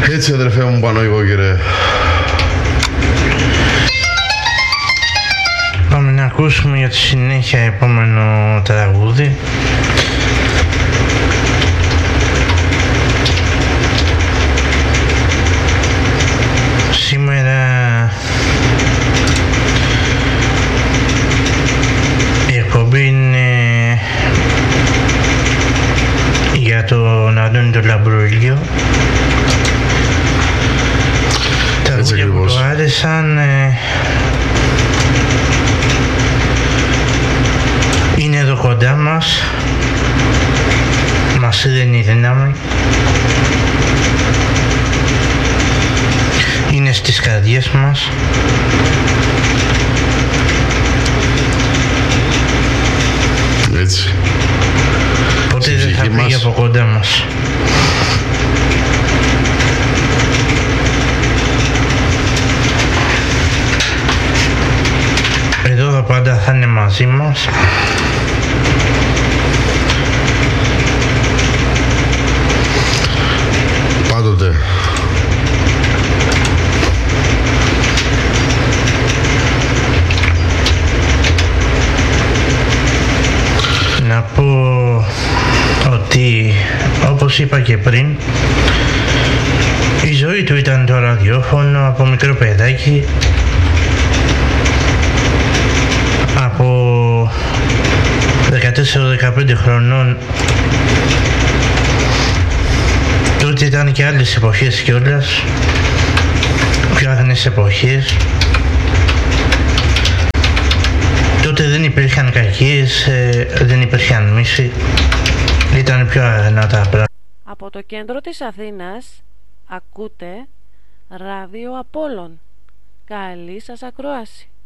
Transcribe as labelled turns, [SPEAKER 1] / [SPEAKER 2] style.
[SPEAKER 1] Έτσι αδερφέ μου Παναγιώκηρε.
[SPEAKER 2] Πάμε να ακούσουμε για τη συνέχεια επόμενο τραγούδι. Σήμερα η εκπομπή είναι για τον Αντώνη τον Λαμπρούλιο. Τραγούδια που του άρεσαν είναι εδώ κοντά μας, μας είδε η δύναμη, είναι στις καρδιές μας.
[SPEAKER 1] Έτσι.
[SPEAKER 2] Ποτέ δεν θα φύγει από κοντά μας. Εδώ πάντα θα είναι μαζί μας.
[SPEAKER 1] Πάντοτε.
[SPEAKER 2] Να πω ότι, όπως είπα και πριν, η ζωή του ήταν το ραδιόφωνο από μικρό παιδάκι. Από 14-15 χρονών, τότε ήταν και άλλες εποχές κιόλας, πιο αγνές εποχές. Τότε δεν υπήρχαν κακίες, δεν υπήρχαν μίση, ήταν πιο αγνά τα πράγματα.
[SPEAKER 3] Από το κέντρο της Αθήνας ακούτε Ράδιο Απόλλων. Καλή σας ακρόαση.